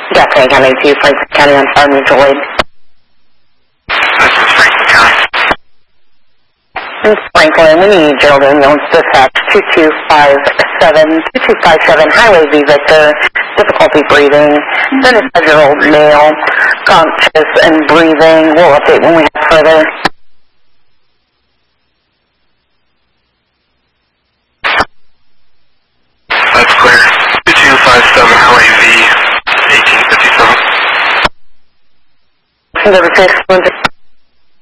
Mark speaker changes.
Speaker 1: Gaston County to Franklin County on Fire Mutual Aid.
Speaker 2: This is Franklin County.
Speaker 1: In Franklin, we need Gerald Ambulance Dispatch 2257 Highway V Victor, difficulty breathing, 75-year-old male, conscious and breathing. We'll update when we have further.
Speaker 2: That's clear. 2257 Highway V, 1857.
Speaker 1: Number 6,